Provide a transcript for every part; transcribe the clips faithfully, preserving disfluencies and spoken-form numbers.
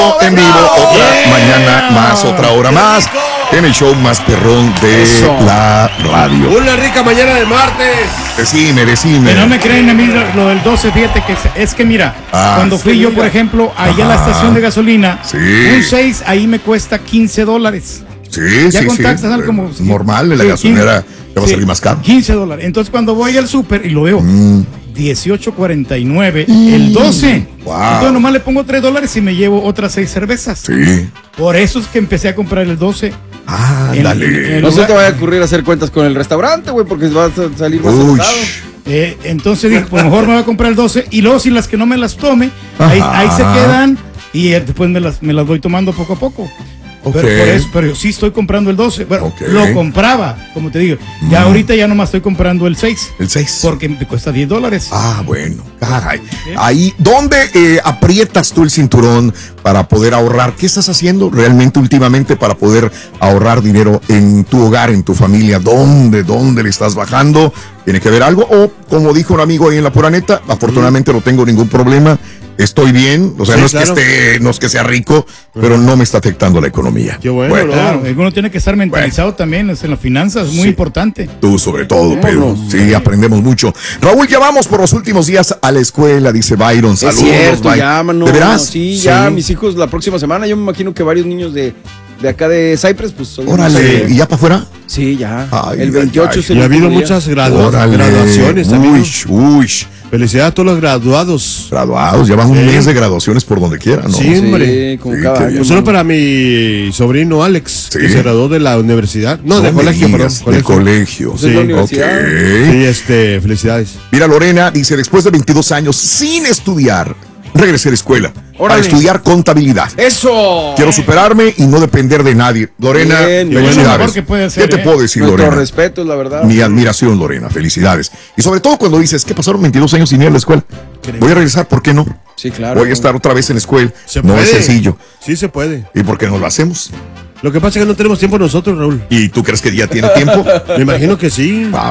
vivo, en vivo, otra mañana más, otra hora más, en el show más perrón de Eso. la radio. Una rica mañana de martes. Decime, decime. Que no me creen a mí lo del doce, fíjate que es, es que mira, ah, cuando fui yo, por ejemplo, ahí a la estación de gasolina, sí. un seis ahí me cuesta quince dólares. Sí, ya sí, con sí. taxas sale como normal, en la sí, gasolinera ya va a salir más caro. quince dólares. Entonces cuando voy al súper y lo veo, mm. dieciocho cuarenta y nueve, mm. el doce. Wow. Entonces nomás le pongo tres dólares y me llevo otras seis cervezas. Sí. Por eso es que empecé a comprar el doce. Ah, en, dale. en no se te vaya a ocurrir hacer cuentas con el restaurante, güey, porque vas a salir más asustado. Eh, entonces dije, pues mejor me voy a comprar el doce y luego si las que no me las tome, ahí, ahí se quedan y después me las, me las voy tomando poco a poco. Okay. Pero, por eso, pero sí estoy comprando el doce. Bueno, okay. Lo compraba, como te digo. Ya mm. ahorita ya nomás estoy comprando el seis. El seis. Porque me cuesta diez dólares. Ah, bueno. Caray. ¿Sí? Ahí, ¿dónde eh, aprietas tú el cinturón para poder ahorrar? ¿Qué estás haciendo realmente últimamente para poder ahorrar dinero en tu hogar, en tu familia? ¿Dónde, dónde le estás bajando? ¿Tiene que ver algo? O, como dijo un amigo ahí en La Pura Neta, afortunadamente mm. no tengo ningún problema. Estoy bien, o sea, sí, no es claro. que esté, no es que sea rico, pero no me está afectando la economía. Qué bueno, bueno. Claro, uno tiene que estar mentalizado bueno. también en las finanzas, muy sí. importante. Tú sobre todo, Pedro. Sí, sí, aprendemos mucho. Raúl, ya vamos por los últimos días a la escuela, dice Byron. Saludos, es cierto, Byron. Ya, mano, ¿De veras? Sí, sí, ya, mis hijos la próxima semana, yo me imagino que varios niños de, de acá de Cypress, pues... Órale, ¿y ya para afuera? Sí, ya. Ay, el veintiocho ay, se Y ha habido muchas gradu- graduaciones también. Uy, uy. Felicidades a todos los graduados. Graduados, llevan sí. un mes de graduaciones por donde quiera, ¿no? Sí, hombre. Sí, como sí, cada año. Pues solo para mi sobrino Alex, sí. que se graduó de la universidad. No, no de colegio, digas, perdón. De colegio. Pues sí, es la universidad. Okay. Sí, este, felicidades. Mira, Lorena dice, después de veintidós años sin estudiar, regresé a la escuela para estudiar contabilidad. ¡Eso! Quiero superarme y no depender de nadie. Lorena, bien, felicidades. Que puede hacer, ¿Qué te eh? puedo decir, Nuestro Lorena? respeto, la verdad. Mi admiración, Lorena. Felicidades. Y sobre todo cuando dices que pasaron veintidós años sin ir a la escuela. Voy a regresar, ¿por qué no? Sí, claro. Voy a estar otra vez en la escuela. Se no puede. es sencillo. Sí se puede. ¿Y por qué no lo hacemos? Lo que pasa es que no tenemos tiempo nosotros, Raúl. ¿Y tú crees que ya tiene tiempo? Me imagino que sí. Ah,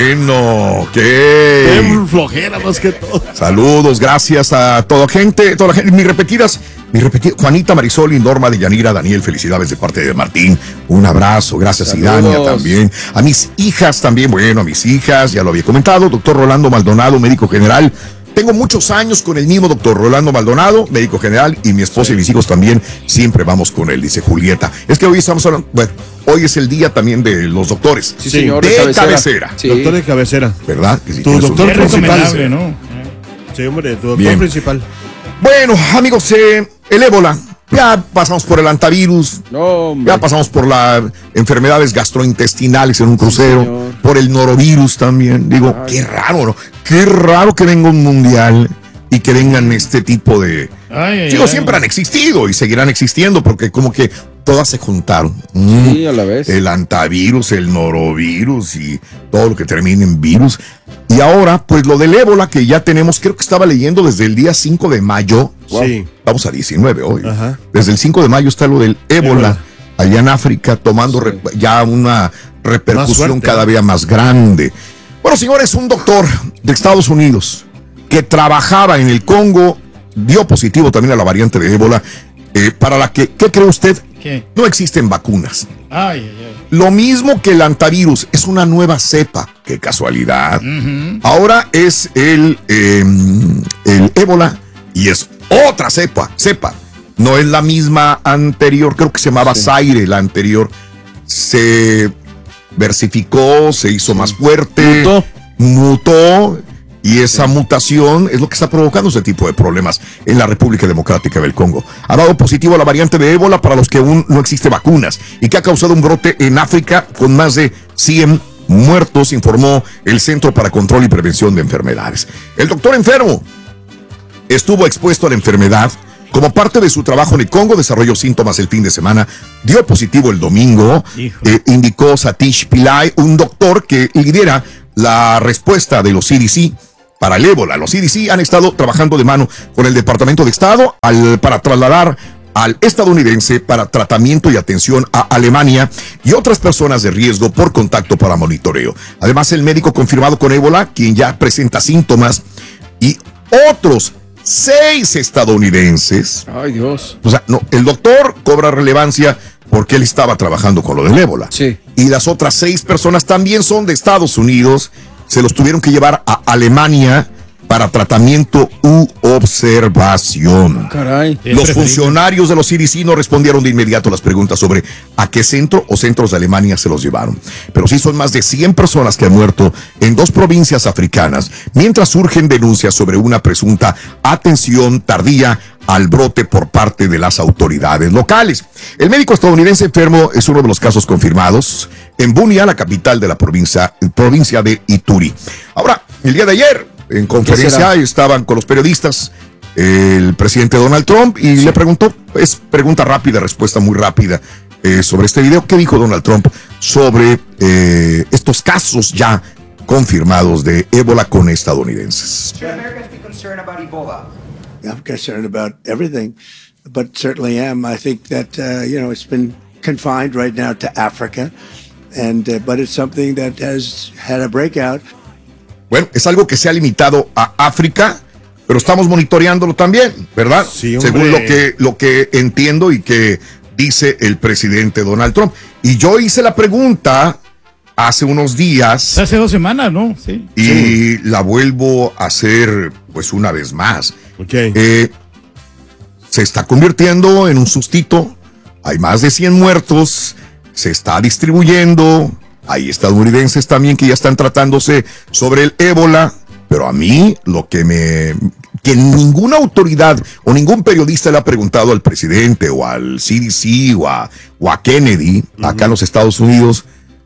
bueno, ¿qué? Qué flojera más que todo. Saludos, gracias a toda gente, toda la gente. Mis repetidas, mis repetidas, Juanita, Marisol y Norma de Yanira, Daniel, felicidades de parte de Martín. Un abrazo, gracias. Saludos. Y Dania también. A mis hijas también, bueno, a mis hijas, ya lo había comentado, doctor Rolando Maldonado, médico general. Tengo muchos años con el mismo doctor Rolando Maldonado, médico general, y mi esposa sí. y mis hijos también siempre vamos con él, dice Julieta. Es que hoy estamos hablando, bueno, hoy es el día también de los doctores. Sí, señor, de, de cabecera. cabecera. Sí. Doctor de cabecera. ¿Verdad? Que si tu doctor principal. ¿no? Sí, hombre, tu doctor Bien. principal. Bueno, amigos, eh, el ébola. Ya pasamos por el antivirus, no, ya pasamos por las enfermedades gastrointestinales en un crucero, sí, por el norovirus también. Digo, ay, qué raro, ¿no? Qué raro que venga un mundial y que vengan este tipo de... Ay, Digo, ay, siempre ay. han existido y seguirán existiendo porque como que todas se juntaron. Sí, a la vez. El antivirus, el norovirus y todo lo que termine en virus. Y ahora, pues lo del ébola que ya tenemos, creo que estaba leyendo desde el día cinco de mayo. Wow. Sí. Vamos a diecinueve hoy. Ajá. Desde el cinco de mayo está lo del ébola, ébola. allá en África, tomando sí. re, ya una repercusión fuerte, cada vez más grande. Bueno, señores, un doctor de Estados Unidos que trabajaba en el Congo dio positivo también a la variante de ébola, eh, para la que, ¿qué cree usted? ¿Qué? No existen vacunas. Ay, ay, ay. Lo mismo que el antivirus, es una nueva cepa. Qué casualidad. Uh-huh. Ahora es el, eh, el ébola y es otra cepa, cepa. No es la misma anterior, creo que se llamaba sí. Zaire, la anterior. Se versificó, se hizo sí. más fuerte, mutó. mutó y esa sí. mutación es lo que está provocando ese tipo de problemas en la República Democrática del Congo. Ha dado positivo a la variante de ébola para los que aún no existe vacunas y que ha causado un brote en África con más de cien muertos, informó el Centro para Control y Prevención de Enfermedades. El doctor enfermo estuvo expuesto a la enfermedad. Como parte de su trabajo en el Congo, desarrolló síntomas el fin de semana, dio positivo el domingo, eh, indicó Satish Pillay, un doctor que lidera la respuesta de los C D C para el ébola. Los C D C han estado trabajando de mano con el Departamento de Estado al, para trasladar al estadounidense para tratamiento y atención a Alemania y otras personas de riesgo por contacto para monitoreo. Además, el médico confirmado con ébola, quien ya presenta síntomas, y otros seis estadounidenses. Ay, Dios. O sea, no, el doctor cobra relevancia porque él estaba trabajando con lo del ébola. Sí. Y las otras seis personas también son de Estados Unidos. Se los tuvieron que llevar a Alemania para tratamiento u observación. Caray. Los funcionarios de los C D C no respondieron de inmediato a las preguntas sobre a qué centro o centros de Alemania se los llevaron. Pero sí son más de cien personas que han muerto en dos provincias africanas, mientras surgen denuncias sobre una presunta atención tardía al brote por parte de las autoridades locales. El médico estadounidense enfermo es uno de los casos confirmados en Bunia, la capital de la provincia, provincia de Ituri. Ahora, el día de ayer, en conferencia estaban con los periodistas el presidente Donald Trump y sí. le preguntó, es pregunta rápida, respuesta muy rápida eh, sobre este video. ¿Qué dijo Donald Trump sobre eh, estos casos ya confirmados de ébola con estadounidenses? I'm concerned about everything, but certainly am. I think that, uh, you know, it's been confined right now to Africa, and uh, but it's something that has had a breakout. Bueno, es algo que se ha limitado a África, pero estamos monitoreándolo también, ¿verdad? Sí, según lo que, lo que entiendo y que dice el presidente Donald Trump. Y yo hice la pregunta hace unos días. Hace dos semanas, ¿no? Sí. Y sí. la vuelvo a hacer, pues, una vez más. Okay. Eh, se está convirtiendo en un sustito. Hay más de cien muertos. Se está distribuyendo. Hay estadounidenses también que ya están tratándose sobre el ébola. Pero a mí lo que me... que ninguna autoridad o ningún periodista le ha preguntado al presidente o al C D C o a, o a Kennedy, uh-huh. acá en los Estados Unidos.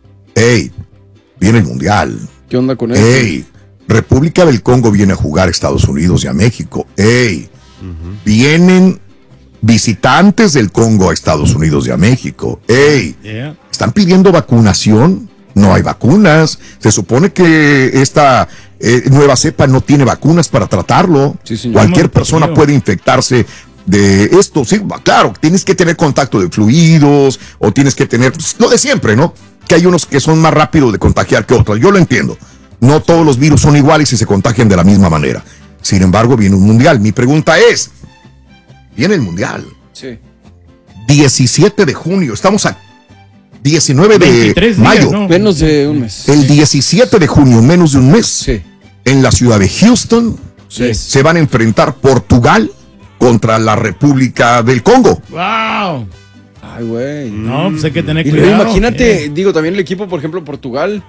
Hey, viene el mundial. ¿Qué onda con eso? Hey, República del Congo viene a jugar a Estados Unidos y a México. Hey, uh-huh. vienen visitantes del Congo a Estados Unidos y a México. Hey, yeah. ¿están pidiendo vacunación? No hay vacunas. Se supone que esta eh, nueva cepa no tiene vacunas para tratarlo. Sí, Cualquier persona tío. puede infectarse de esto. Sí, claro, tienes que tener contacto de fluidos o tienes que tener pues, lo de siempre, ¿no? Que hay unos que son más rápidos de contagiar que otros. Yo lo entiendo. No todos los virus son iguales y se contagian de la misma manera. Sin embargo, viene un mundial. Mi pregunta es, viene el mundial. Sí. diecisiete de junio. Estamos a diecinueve de mayo. Días, ¿no? Menos de un mes. El diecisiete de junio, menos de un mes. Sí. En la ciudad de Houston sí. se van a enfrentar Portugal contra la República del Congo. ¡Wow! Ay, güey. No, pues hay que tener y cuidado. Luego, imagínate, eh. digo, también el equipo, por ejemplo, Portugal.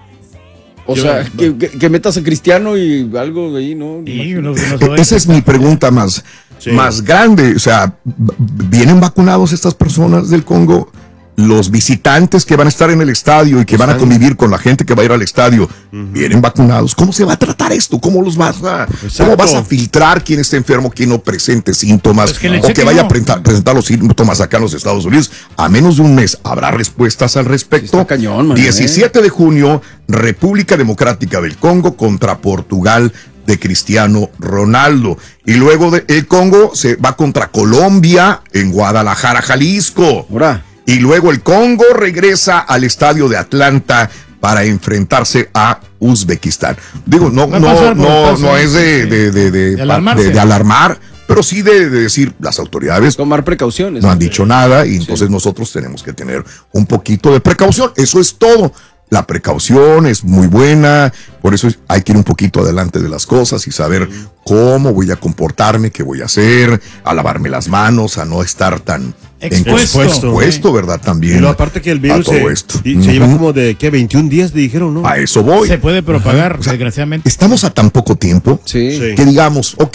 O Yo, sea, que, que, que metas a Cristiano y algo de ahí, ¿no? Sí, no, no Esa es mi pregunta más, sí. más grande. O sea, ¿vienen vacunados estas personas del Congo? Los visitantes que van a estar en el estadio y que van a convivir con la gente que va a ir al estadio, uh-huh. ¿vienen vacunados? ¿Cómo se va a tratar esto? ¿Cómo los vas a, cómo vas a filtrar quién está enfermo, quién no presente síntomas, pues que o que vaya no. a presentar, presentar los síntomas acá en los Estados Unidos? A menos de un mes habrá respuestas al respecto. Está cañón, man, diecisiete de junio, República Democrática del Congo contra Portugal de Cristiano Ronaldo. Y luego de, el Congo se va contra Colombia en Guadalajara, Jalisco. Ahora. Y luego el Congo regresa al estadio de Atlanta para enfrentarse a Uzbekistán. Digo, no, no, no, no, no es de, de, de, de, de, de, de alarmar, pero sí de, de decir, las autoridades tomar precauciones. No han dicho nada y entonces sí. nosotros tenemos que tener un poquito de precaución. Eso es todo. La precaución es muy buena, por eso hay que ir un poquito adelante de las cosas y saber cómo voy a comportarme, qué voy a hacer, a lavarme las manos, a no estar tan expuesto, expuesto ¿verdad? También. Pero aparte que el virus todo se, esto. se uh-huh. lleva como de, ¿qué? veintiún días, dijeron, ¿no? A eso voy. Se puede propagar, uh-huh. o sea, desgraciadamente. Estamos a tan poco tiempo sí. Sí. que digamos, ok,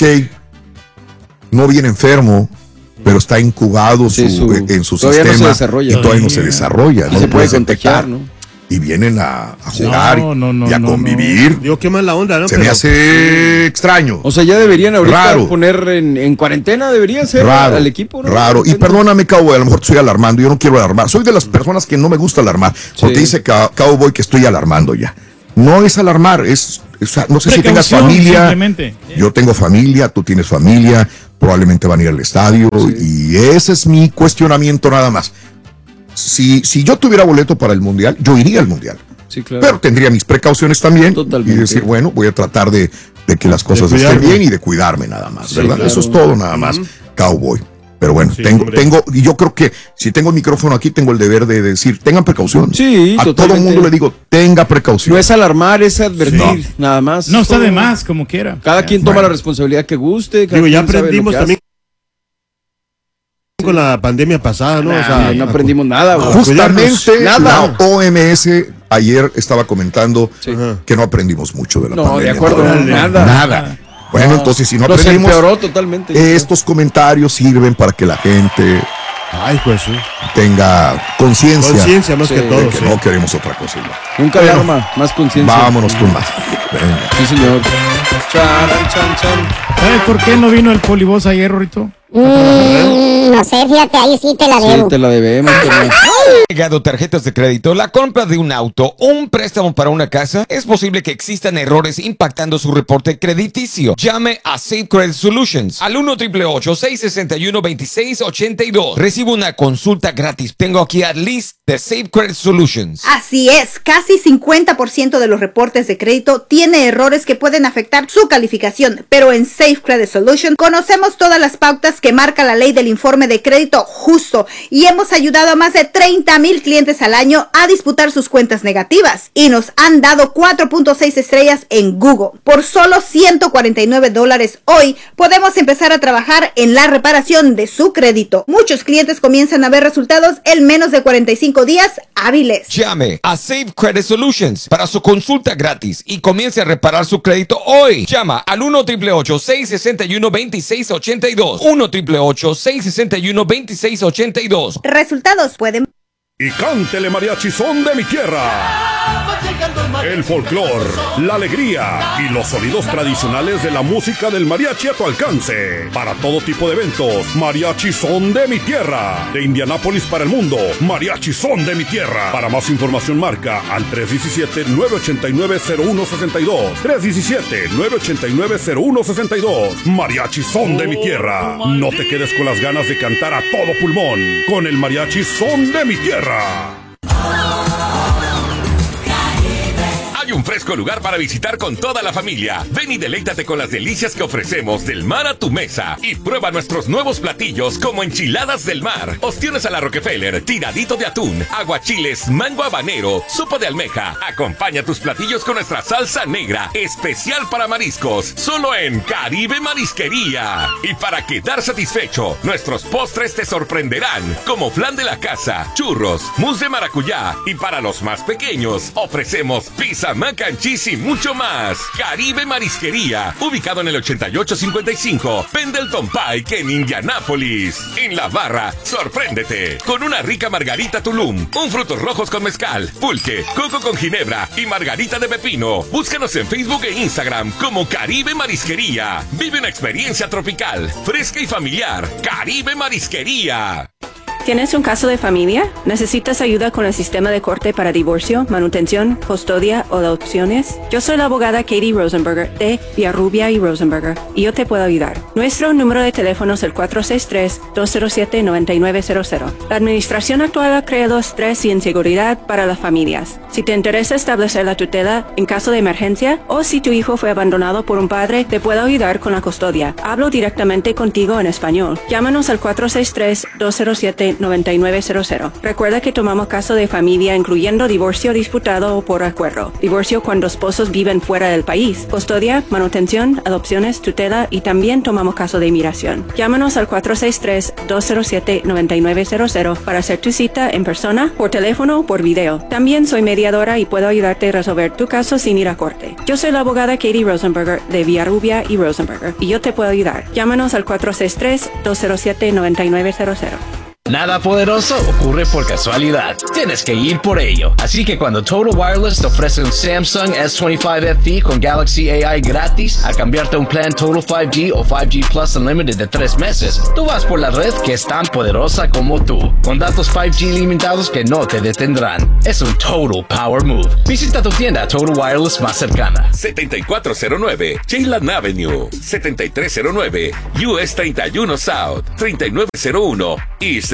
no viene enfermo, pero está incubado sí, su, su, en su todavía sistema no se desarrolla. y todavía todavía. no se desarrolla. Y no se puede contagiar, ¿no? Y vienen a, a jugar no, no, no, y a no, convivir. No. Digo, qué mala onda, ¿no? Se Pero, me hace extraño. O sea, ya deberían ahorita raro. poner en, en cuarentena, debería ser raro, al equipo, ¿no? Raro. Y perdóname, Cowboy, a lo mejor estoy alarmando. Yo no quiero alarmar. Soy de las personas que no me gusta alarmar. Porque sí. dice Cowboy que estoy alarmando ya. No es alarmar, es, o sea, no sé si tengas familia. Yo tengo familia, tú tienes familia, probablemente van a ir al estadio. Sí. Y ese es mi cuestionamiento nada más. Si, si yo tuviera boleto para el mundial, yo iría al mundial. Sí, claro. Pero tendría mis precauciones también. Totalmente. Y decir, bueno, voy a tratar de de que las cosas De estén cuidarme. bien y de cuidarme nada más, Sí, ¿verdad? claro. Eso es todo nada más, Ujú. cowboy. Pero bueno, Sí, tengo, hombre. tengo, y yo creo que si tengo el micrófono aquí, tengo el deber de decir, tengan precaución. Sí, a todo el totalmente. mundo le digo, tenga precaución. No es alarmar, es advertir, Sí. nada más. No está Todo. de más, como quiera. Cada Ya. quien toma Bueno. la responsabilidad que guste. cada Digo, ya quien sabe lo aprendimos que también con la pandemia pasada, ¿no? hace. O Nah, sea, no aprendimos nada, güey. Justamente cuidarnos. Nada. la O M S ayer estaba comentando Sí. que no aprendimos mucho de la No, pandemia. de acuerdo, todavía. nada. Nada. Bueno, No. entonces si no Nos aprendimos, empeoró totalmente. estos comentarios sirven para que la gente ay, pues sí. tenga conciencia Conciencia más Sí, que de todo. de que sí. no queremos otra cosa igual. Nunca Bueno, alarma, más conciencia. Vámonos con más. Venga. Sí, señor. Charan, chan, chan. ¿Sabes por qué no vino el polibos ayer, Rorito? Mm, no sé, fíjate, ahí sí te la Sí, debo. te la debemos. carnal. Llegado tarjetas de crédito, la compra de un auto o un préstamo para una casa, es posible que existan errores impactando su reporte crediticio. Llame a Safe Credit Solutions al uno ocho ocho seis seis uno dos seis ocho dos. Recibe una consulta gratis. Tengo aquí a Liz de Safe Credit Solutions. Así es, casi cincuenta por ciento de los reportes de crédito tiene errores que pueden afectar su calificación, pero en Safe Credit Solution conocemos todas las pautas que marca la ley del informe de crédito justo y hemos ayudado a más de treinta mil clientes al año a disputar sus cuentas negativas y nos han dado cuatro punto seis estrellas en Google. Por solo ciento cuarenta y nueve dólares hoy podemos empezar a trabajar en la reparación de su crédito. Muchos clientes comienzan a ver resultados en menos de cuarenta y cinco días hábiles. Llame a Safe Credit Solutions para su consulta gratis y comience a reparar su crédito hoy. Llama al uno ocho ocho seis seis uno dos seis ocho dos. uno ocho ocho seis seis uno dos seis ocho dos. Resultados pueden... Y cántele mariachi son de mi tierra. El folclor, la alegría y los sonidos tradicionales de la música del mariachi a tu alcance. Para todo tipo de eventos, mariachi son de mi tierra. De Indianápolis para el mundo, mariachi son de mi tierra. Para más información marca al tres uno siete, nueve ocho nueve, cero uno seis dos. tres uno siete, nueve ocho nueve, cero uno seis dos. Mariachi son de mi tierra. No te quedes con las ganas de cantar a todo pulmón con el mariachi son de mi tierra. Hay un fresco lugar para visitar con toda la familia. Ven y deleítate con las delicias que ofrecemos del mar a tu mesa. Y prueba nuestros nuevos platillos como enchiladas del mar, ostiones a la Rockefeller, tiradito de atún, aguachiles, mango habanero, sopa de almeja. Acompaña tus platillos con nuestra salsa negra, especial para mariscos, solo en Caribe Marisquería. Y para quedar satisfecho, nuestros postres te sorprenderán, como flan de la casa, churros, mousse de maracuyá. Y para los más pequeños, ofrecemos pizza, mac and cheese y mucho más. Caribe Marisquería, ubicado en el ochenta y ocho cincuenta y cinco Pendleton Pike en Indianápolis. En la barra, sorpréndete con una rica margarita Tulum, un frutos rojos con mezcal, pulque, coco con ginebra y margarita de pepino. Búscanos en Facebook e Instagram como Caribe Marisquería. Vive una experiencia tropical, fresca y familiar. Caribe Marisquería. ¿Tienes un caso de familia? ¿Necesitas ayuda con el sistema de corte para divorcio, manutención, custodia o adopciones? Yo soy la abogada Katie Rosenberger de Villarrubia y Rosenberger y yo te puedo ayudar. Nuestro número de teléfono es el cuatro seis tres, dos cero siete, nueve nueve cero cero. La administración actual ha creado estrés y inseguridad para las familias. Si te interesa establecer la tutela en caso de emergencia o si tu hijo fue abandonado por un padre, te puedo ayudar con la custodia. Hablo directamente contigo en español. Llámanos al cuatro seis tres, dos cero siete, nueve nueve cero cero. Recuerda que tomamos caso de familia incluyendo divorcio disputado o por acuerdo, divorcio cuando esposos viven fuera del país, custodia, manutención, adopciones, tutela y también tomamos caso de inmigración. Llámanos al cuatro seis tres, dos cero siete, nueve nueve cero cero para hacer tu cita en persona, por teléfono o por video. También soy mediadora y puedo ayudarte a resolver tu caso sin ir a corte. Yo soy la abogada Katie Rosenberger de Villarrubia y Rosenberger y yo te puedo ayudar. Llámanos al cuatro seis tres, dos cero siete, nueve nueve cero cero. Nada poderoso ocurre por casualidad. Tienes que ir por ello. Así que cuando Total Wireless te ofrece un Samsung S veinticinco F E con Galaxy A I gratis a cambiarte a un plan Total cinco G o cinco G Plus Unlimited de tres meses, tú vas por la red que es tan poderosa como tú, con datos cinco G limitados que no te detendrán. Es un Total Power Move. Visita tu tienda Total Wireless más cercana. setenta y cuatro cero nueve Cheylan Avenue, setenta y tres cero nueve U S treinta y uno South, treinta y nueve cero uno East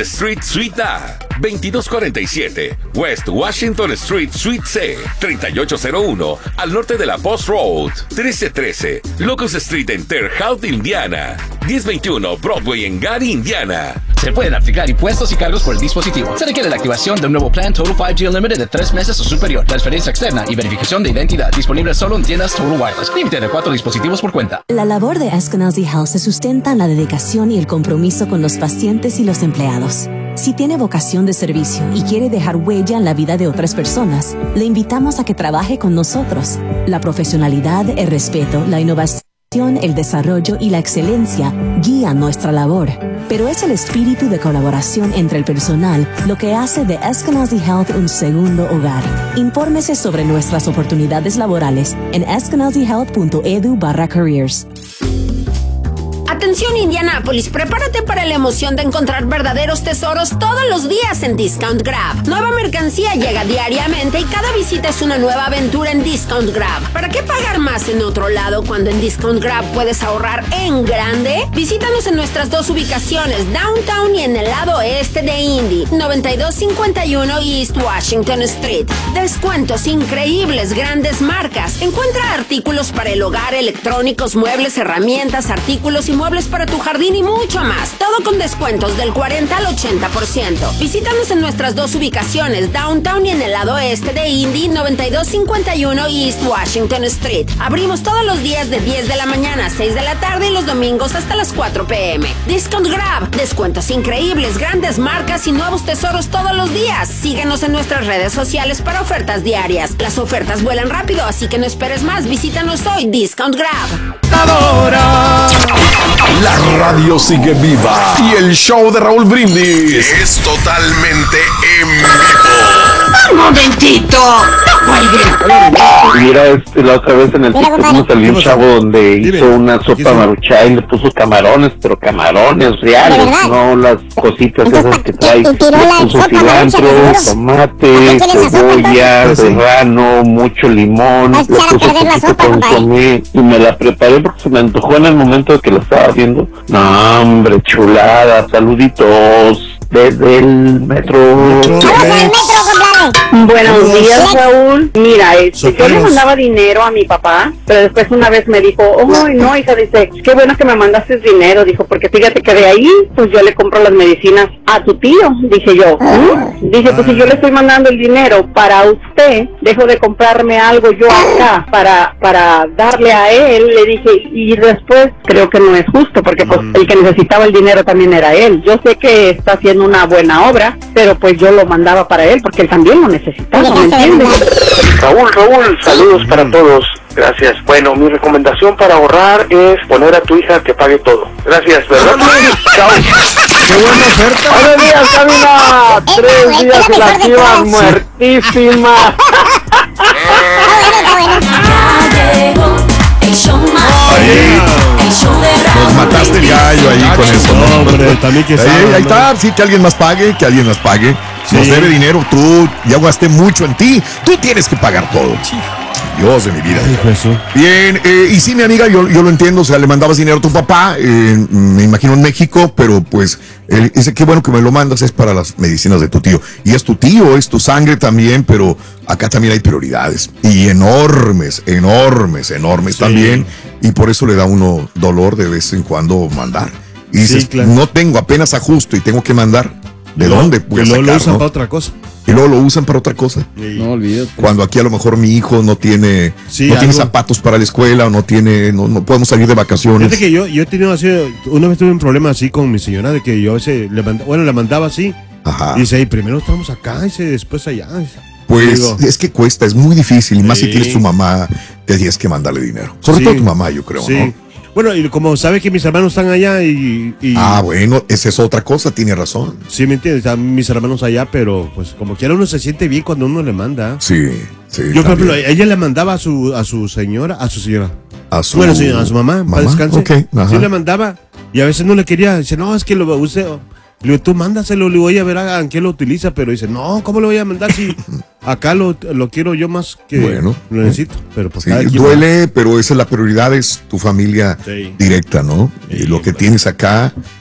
Street, Suite A, veintidós cuarenta y siete West Washington Street, Suite C, treinta y ocho cero uno, al norte de la Post Road, trece trece Locust Street en Terre Haute, Indiana, diez veintiuno Broadway en Gary, Indiana. Se pueden aplicar impuestos y cargos por el dispositivo. Se requiere la activación de un nuevo plan Total cinco G Unlimited de tres meses o superior, transferencia externa y verificación de identidad. Disponible solo en tiendas Total Wireless. Límite de cuatro dispositivos por cuenta. La labor de Eskenazi Health se sustenta en la dedicación y el compromiso con los pacientes y los empleados. Si tiene vocación de servicio y quiere dejar huella en la vida de otras personas, le invitamos a que trabaje con nosotros. La profesionalidad, el respeto, la innovación, el desarrollo y la excelencia guían nuestra labor, pero es el espíritu de colaboración entre el personal lo que hace de Eskenazi Health un segundo hogar. Infórmese sobre nuestras oportunidades laborales en eskenazihealth.edu barra careers. Atención Indianápolis, prepárate para la emoción de encontrar verdaderos tesoros todos los días en Discount Grab. Nueva mercancía llega diariamente y cada visita es una nueva aventura en Discount Grab. ¿Para qué pagar más en otro lado cuando en Discount Grab puedes ahorrar en grande? Visítanos en nuestras dos ubicaciones, Downtown y en el lado este de Indy, noventa y dos cincuenta y uno East Washington Street. Descuentos increíbles, grandes marcas. Encuentra artículos para el hogar, electrónicos, muebles, herramientas, artículos y muebles para tu jardín y mucho más. Todo con descuentos del cuarenta al ochenta por ciento. Visítanos en nuestras dos ubicaciones, Downtown y en el lado este de Indy, noventa y dos cincuenta y uno East Washington Street. Abrimos todos los días de diez de la mañana a seis de la tarde y los domingos hasta las cuatro pm. Discount Grab, descuentos increíbles, grandes marcas y nuevos tesoros todos los días. Síguenos en nuestras redes sociales para ofertas diarias. Las ofertas vuelan rápido, así que no esperes más. Visítanos hoy, Discount Grab. La radio sigue viva y el show de Raúl Brindis es totalmente en vivo. Un momentito, no cuelguen. Mira, este, la otra vez en el TikTok nos salió un chavo donde hizo una sopa maruchan y le puso camarones, pero camarones reales, no las cositas esas que trae. Le puso cilantro, tomate, cebolla, serrano, mucho limón, le puso poquito consomé y me la preparé porque se me antojó en el momento de que lo estaba haciendo. No, hombre, chulada, saluditos desde el metro. Buenos días, Raúl. Mira, este, yo le mandaba dinero a mi papá, pero después una vez me dijo, oh, no, hija, dice, qué bueno que me mandaste dinero, dijo, porque fíjate que de ahí, pues yo le compro las medicinas a tu tío. Dije yo, ¿Mm? Dije, pues si yo le estoy mandando el dinero para usted, dejo de comprarme algo yo acá para, para darle a él, le dije, y después creo que no es justo, porque pues el que necesitaba el dinero también era él. Yo sé que está haciendo una buena obra, pero pues yo lo mandaba para él, porque él también lo necesitaba, ¿me entiendes? Raúl, Raúl, saludos para todos. Gracias. Bueno, mi recomendación para ahorrar es poner a tu hija que pague todo. Gracias, ¿verdad? Chao. ¡Qué buena oferta! ¡Buenos días, Camila! Tres días y la chiva muertísima. Nos mataste el gallo ahí con eso. No, hombre, también que ahí, sabe, ahí está, sí, que alguien más pague, que alguien más pague. Sí. Nos debe dinero, tú ya gasté mucho en ti, tú tienes que pagar todo. Dios de mi vida. Bien, eh, y sí, mi amiga, yo, yo lo entiendo, o sea, le mandabas dinero a tu papá, eh, me imagino en México, pero pues, él dice, qué bueno que me lo mandas, es para las medicinas de tu tío. Y es tu tío, es tu sangre también, pero acá también hay prioridades. Y enormes, enormes, enormes sí. también. Y por eso le da uno dolor de vez en cuando mandar. Y dices, sí, claro. no tengo, apenas ajusto y tengo que mandar. ¿De no, dónde? Pues luego lo usan ¿no? para otra cosa. Y luego lo usan para otra cosa. Sí. No olvides. Cuando aquí a lo mejor mi hijo no tiene, sí, no tiene zapatos para la escuela o no tiene, no, no podemos salir de vacaciones. Fíjate que yo, yo he tenido así, una vez tuve un problema así con mi señora de que yo a veces le mandaba, bueno, le mandaba así. Ajá. Y dice, hey, primero estamos acá, y dice, después allá. Pues digo, es que cuesta, es muy difícil, y más sí. si tienes tu mamá, te tienes que mandarle dinero. Sobre sí. todo tu mamá, yo creo, sí. ¿no? Bueno, y como sabe que mis hermanos están allá y, y... Ah, bueno, esa es otra cosa, tiene razón. Sí, ¿me entiendes? Están mis hermanos allá, pero pues como quiera uno se siente bien cuando uno le manda. Sí, sí. Yo, por ejemplo, ella le mandaba a su, a su señora, a su señora. A su... Bueno, sí, a su mamá, ¿Mamá? para descanse. Okay, sí le mandaba y a veces no le quería. Dice, no, es que lo use... Le digo, tú mándaselo, le voy a ver a, a qué lo utiliza, pero dice, no, ¿cómo lo voy a mandar si acá lo, lo quiero yo más que bueno, lo necesito? Pero pues sí, duele, va. Pero esa es la prioridad, es tu familia sí. directa, ¿no? Sí, y lo que bueno. tienes acá,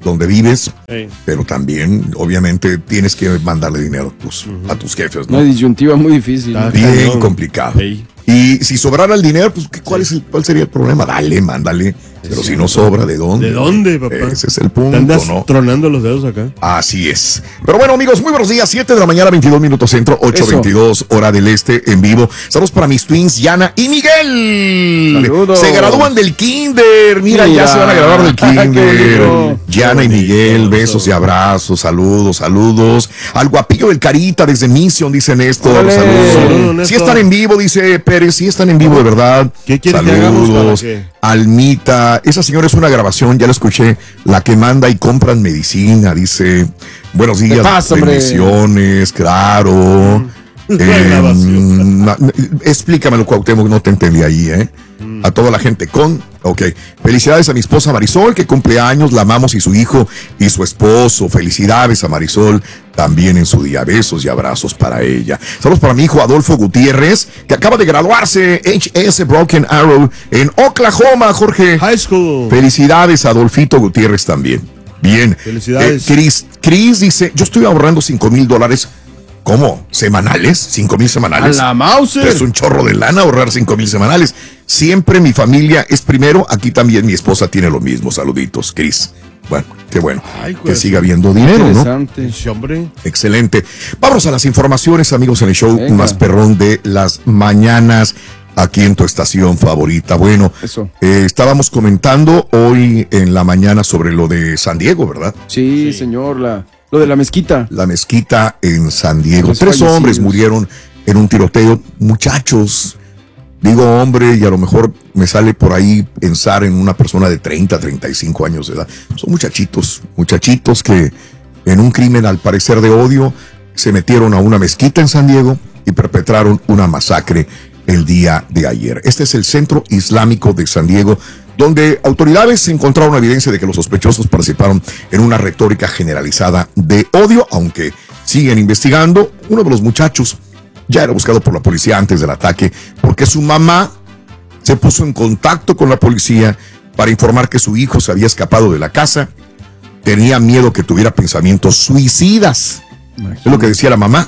donde vives, Sí. pero también, obviamente, tienes que mandarle dinero a tus, uh-huh. a tus jefes, ¿no? Una disyuntiva muy difícil. Está bien cañón. complicado. Sí. Y si sobrara el dinero, pues ¿cuál, es el, ¿cuál sería el problema? Dale, mándale. Pero si no sobra, ¿de dónde? ¿De dónde, papá? Ese es el punto, andas ¿no? tronando los dedos acá. Así es. Pero bueno, amigos, muy buenos días. siete de la mañana, veintidós minutos centro, ocho veintidós hora del este, en vivo. Saludos para mis twins, Yana y Miguel. Saludos. Se gradúan del kinder. Mira, Mira. ya se van a graduar del kinder. Yana y Miguel, besos y abrazos. Saludos, saludos. Al guapillo del Carita desde Mission, dice Néstor. Dale. Saludos. Saludos, Si están en vivo, dice Pérez. Si están en vivo, de verdad. ¿Qué quieres que hagamos para qué? Almita, esa señora es una grabación, ya la escuché, la que manda y compran medicina, dice, buenos días, pasa, bendiciones, claro. Mm. eh, na, explícamelo, Cuauhtémoc, no te entendí ahí, ¿eh? Mm. A toda la gente con, ok, felicidades a mi esposa Marisol, que cumple años, la amamos, y su hijo y su esposo, felicidades a Marisol, también en su día, besos y abrazos para ella. Saludos para mi hijo Adolfo Gutiérrez, que acaba de graduarse, H S Broken Arrow, en Oklahoma, Jorge. High School. Felicidades a Adolfito Gutiérrez también. Bien. Felicidades. Eh, Chris, Chris dice, yo estoy ahorrando cinco mil dólares. ¿Cómo? ¿Semanales? ¿Cinco mil semanales? A la Mauser. Es un chorro de lana ahorrar cinco mil semanales. Siempre mi familia es primero. Aquí también mi esposa tiene lo mismo. Saluditos, Chris. Bueno, qué bueno. Ay, que siga habiendo dinero, ¿no? Interesante. Hombre. Excelente. Vamos a las informaciones, amigos, en el show Venga. más perrón de las mañanas, aquí en tu estación favorita. Bueno, Eso. eh, estábamos comentando hoy en la mañana sobre lo de San Diego, ¿verdad? Sí, sí. señor, la, lo de la mezquita. La mezquita en San Diego. Los Tres fallecidos. hombres murieron en un tiroteo. Muchachos, digo hombre, y a lo mejor me sale por ahí pensar en una persona de treinta, treinta y cinco años de edad. Son muchachitos, muchachitos que en un crimen al parecer de odio se metieron a una mezquita en San Diego y perpetraron una masacre el día de ayer. Este es el Centro Islámico de San Diego, donde autoridades encontraron evidencia de que los sospechosos participaron en una retórica generalizada de odio, aunque siguen investigando. Uno de los muchachos ya era buscado por la policía antes del ataque porque su mamá se puso en contacto con la policía para informar que su hijo se había escapado de la casa. Tenía miedo que tuviera pensamientos suicidas. Imagínate. Es lo que decía la mamá.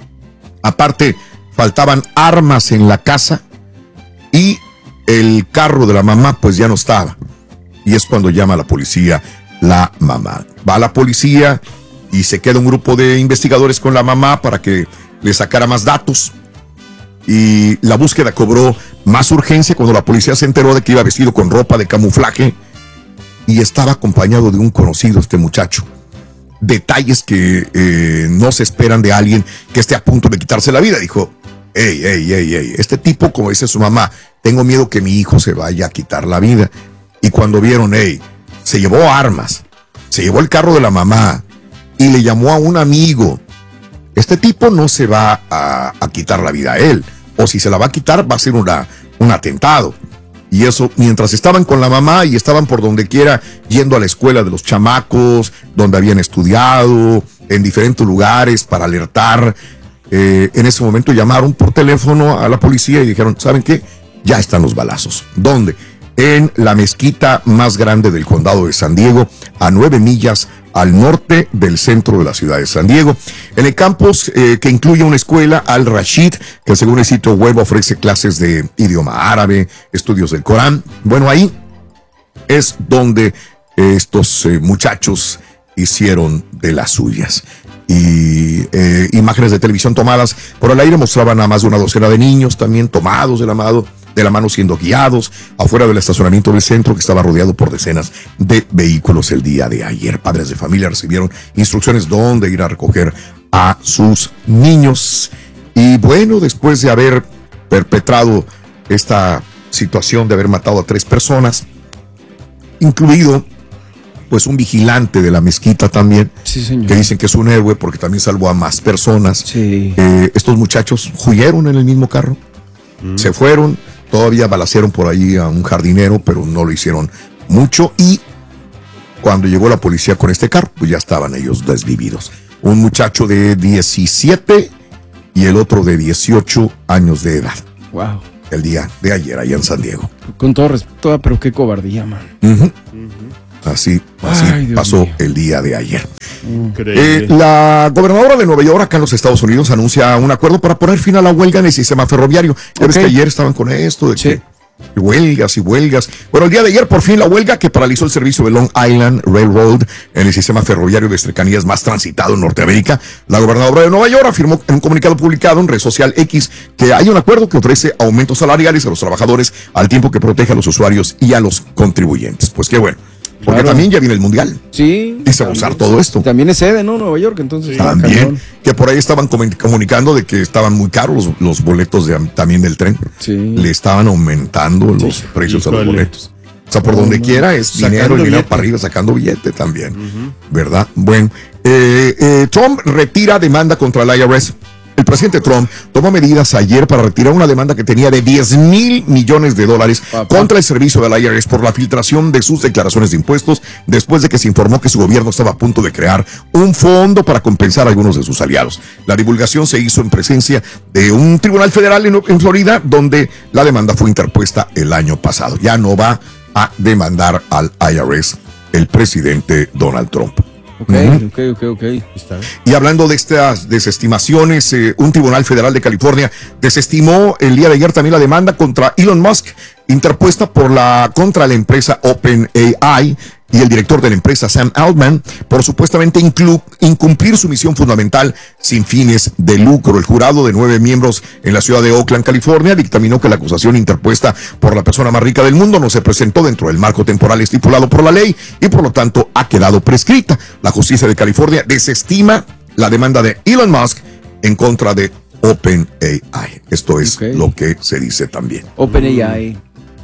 Aparte, faltaban armas en la casa y el carro de la mamá pues ya no estaba. Y es cuando llama a la policía la mamá. Va a la policía y se queda un grupo de investigadores con la mamá para que le sacara más datos. Y la búsqueda cobró más urgencia cuando la policía se enteró de que iba vestido con ropa de camuflaje y estaba acompañado de un conocido, este muchacho. Detalles que eh, no se esperan de alguien que esté a punto de quitarse la vida. Dijo, hey, hey, hey, hey, este tipo, como dice su mamá, tengo miedo que mi hijo se vaya a quitar la vida. Y cuando vieron, hey, se llevó armas, se llevó el carro de la mamá y le llamó a un amigo. Este tipo no se va a, a quitar la vida a él, o si se la va a quitar va a ser una, un atentado. Y eso mientras estaban con la mamá y estaban por donde quiera yendo a la escuela de los chamacos, donde habían estudiado, en diferentes lugares para alertar. Eh, en ese momento llamaron por teléfono a la policía y dijeron, ¿saben qué? Ya están los balazos. ¿Dónde? En la mezquita más grande del condado de San Diego, a nueve millas al norte del centro de la ciudad de San Diego. En el campus eh, que incluye una escuela, Al-Rashid, que según el sitio web ofrece clases de idioma árabe, estudios del Corán. Bueno, ahí es donde eh, estos eh, muchachos hicieron de las suyas. Y eh, imágenes de televisión tomadas por el aire mostraban a más de una docena de niños también tomados de la mano, de la mano siendo guiados afuera del estacionamiento del centro, que estaba rodeado por decenas de vehículos el día de ayer. Padres de familia recibieron instrucciones dónde ir a recoger a sus niños. Y bueno, después de haber perpetrado esta situación de haber matado a tres personas, incluido pues un vigilante de la mezquita también, sí, señor, que dicen que es un héroe porque también salvó a más personas. Sí. Eh, estos muchachos huyeron en el mismo carro, mm. se fueron, todavía balacearon por ahí a un jardinero, pero no lo hicieron mucho. Y cuando llegó la policía con este carro, pues ya estaban ellos desvividos. Un muchacho de diecisiete y el otro de dieciocho años de edad. Wow. El día de ayer allá en San Diego. Con todo respeto, pero qué cobardía, man. Uh-huh. Uh-huh. Así, así Ay, Dios pasó mío. el día de ayer. Increíble. Eh, la gobernadora de Nueva York, acá en los Estados Unidos, anuncia un acuerdo para poner fin a la huelga en el sistema ferroviario. Ya ves Ok. que ayer estaban con esto de Sí. que huelgas y huelgas. Bueno, el día de ayer, por fin, la huelga que paralizó el servicio de Long Island Railroad en el sistema ferroviario de cercanías más transitado en Norteamérica. La gobernadora de Nueva York afirmó en un comunicado publicado en red social X que hay un acuerdo que ofrece aumentos salariales a los trabajadores al tiempo que protege a los usuarios y a los contribuyentes. Pues qué bueno. Porque Claro. también ya viene el Mundial. Sí. Y se va a usar todo esto. También es sede, ¿no? Nueva York, entonces. También, cañón. que por ahí estaban comen- comunicando de que estaban muy caros los, los boletos de, también del tren. Sí. Le estaban aumentando los precios a los Híjole. boletos. O sea, por Oh, donde no. quiera es Sacando dinero y dinero billete. para arriba, sacando billete también. ¿Verdad? Bueno, eh, eh, Trump retira demanda contra el I R S. El presidente Trump tomó medidas ayer para retirar una demanda que tenía de diez mil millones de dólares Papá. contra el servicio del I R S por la filtración de sus declaraciones de impuestos después de que se informó que su gobierno estaba a punto de crear un fondo para compensar a algunos de sus aliados. La divulgación se hizo en presencia de un tribunal federal en, en Florida, donde la demanda fue interpuesta el año pasado. Ya no va a demandar al I R S el presidente Donald Trump. Ok, Ujú. ok, ok, ok. Está. Y hablando de estas desestimaciones, eh, un tribunal federal de California desestimó el día de ayer también la demanda contra Elon Musk, interpuesta por la contra la empresa OpenAI y el director de la empresa Sam Altman por supuestamente inclu- incumplir su misión fundamental sin fines de lucro. El jurado de nueve miembros en la ciudad de Oakland, California, dictaminó que la acusación interpuesta por la persona más rica del mundo no se presentó dentro del marco temporal estipulado por la ley y por lo tanto ha quedado prescrita. La justicia de California desestima la demanda de Elon Musk en contra de OpenAI. Esto es Ok. lo que se dice también. OpenAI.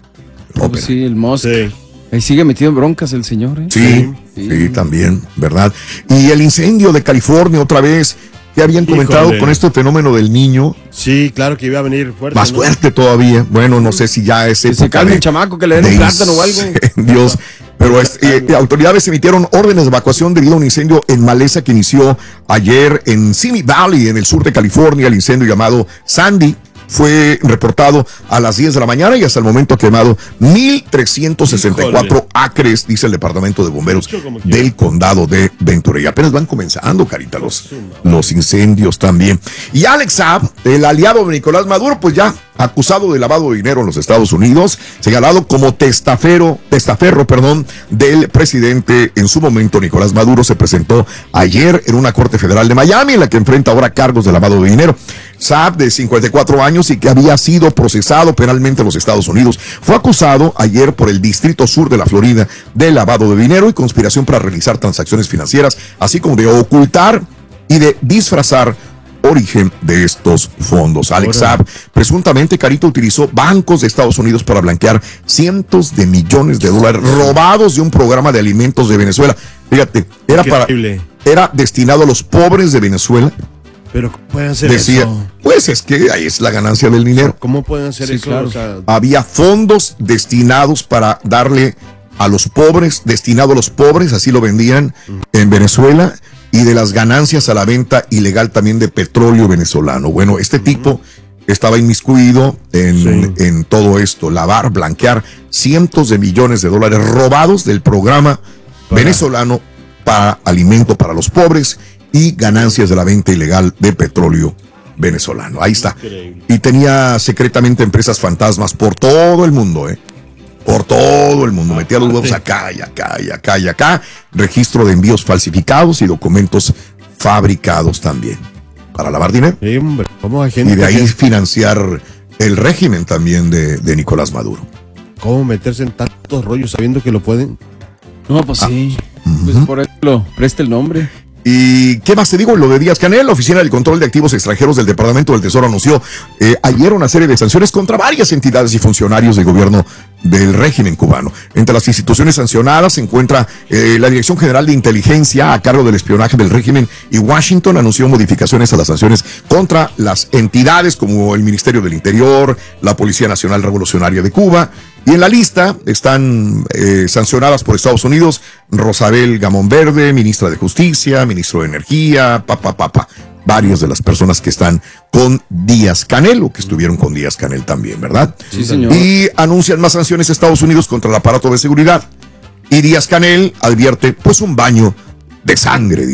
Oh, pues sí, el Musk. Sí. Ahí sigue metido en broncas el señor, ¿eh? Sí, sí, también, ¿verdad? Y el incendio de California otra vez, que habían comentado Híjole. con este fenómeno del niño, Sí, claro que iba a venir fuerte. más ¿no? fuerte todavía. Bueno, no sé si ya es Que se época calme de- el chamaco, que le den de un plátano o algo. Dios, pero es- eh, autoridades emitieron órdenes de evacuación debido a un incendio en maleza que inició ayer en Simi Valley, en el sur de California. El incendio llamado Sandy fue reportado a las diez de la mañana y hasta el momento ha quemado mil trescientos sesenta y cuatro acres, dice el Departamento de Bomberos Mucho como quiera. del condado de Ventura. Y apenas van comenzando, Carita, los, los incendios también. Y Alex Saab, el aliado de Nicolás Maduro, pues ya acusado de lavado de dinero en los Estados Unidos, señalado como testafero, testaferro, perdón, del presidente en su momento, Nicolás Maduro, se presentó ayer en una corte federal de Miami, en la que enfrenta ahora cargos de lavado de dinero. Saab, de cincuenta y cuatro años y que había sido procesado penalmente en los Estados Unidos, fue acusado ayer por el Distrito Sur de la Florida de lavado de dinero y conspiración para realizar transacciones financieras, así como de ocultar y de disfrazar origen de estos fondos. Alex Saab presuntamente, Carito, utilizó bancos de Estados Unidos para blanquear cientos de millones de dólares robados de un programa de alimentos de Venezuela. Fíjate, era para, Increíble. era destinado a los pobres de Venezuela. Pero ¿cómo pueden hacer Decía, eso? pues es que ahí es la ganancia del dinero. ¿Cómo pueden hacer Sí, eso? claro. O sea, Había fondos destinados para darle a los pobres, destinado a los pobres, así lo vendían en Venezuela, y de las ganancias a la venta ilegal también de petróleo venezolano. Bueno, este tipo estaba inmiscuido en, Sí. en todo esto, lavar, blanquear cientos de millones de dólares robados del programa venezolano para alimento para los pobres y ganancias de la venta ilegal de petróleo venezolano. Ahí está. Increíble. Y tenía secretamente empresas fantasmas por todo el mundo, ¿eh? Por todo el mundo. Metía los huevos acá y acá y acá y acá. Registro de envíos falsificados y documentos fabricados también. Para lavar dinero. sí, hombre, ¿cómo hay gente Y de ahí que- financiar el régimen también de, de Nicolás Maduro. ¿Cómo meterse en tantos rollos sabiendo que lo pueden? No, pues sí. Pues por eso presta el nombre. ¿Y qué más te digo? Lo de Díaz Canel, la Oficina del Control de Activos Extranjeros del Departamento del Tesoro anunció eh, ayer una serie de sanciones contra varias entidades y funcionarios del gobierno del régimen cubano. Entre las instituciones sancionadas se encuentra eh, la Dirección General de Inteligencia a cargo del espionaje del régimen, y Washington anunció modificaciones a las sanciones contra las entidades como el Ministerio del Interior, la Policía Nacional Revolucionaria de Cuba. Y en la lista están eh, sancionadas por Estados Unidos Rosabel Gamón Verde, ministra de Justicia, ministro de Energía, papá, papá. Varias de las personas que están con Díaz Canel o que estuvieron con Díaz Canel también, ¿verdad? Sí, señor. Y anuncian más sanciones Estados Unidos contra el aparato de seguridad. Y Díaz Canel advierte, pues, un baño de sangre.